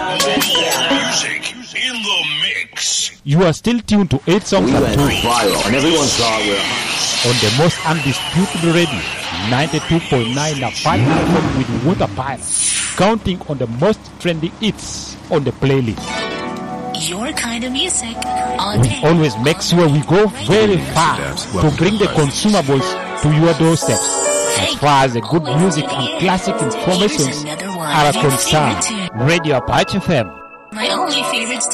Music in the mix. You are still tuned to 8 songs and 2 viral, and everyone saw it. on the most undisputed radio, 92.9 Napalm FM with Water Pirate, counting on the most trending hits on the playlist. Your kind of music all We day. always make sure we go very far to bring the consumables to your doorstep. As far as the good music and classic information Here's another one are of your concerned, favorite tunes. Radio Apache FM. My only favorite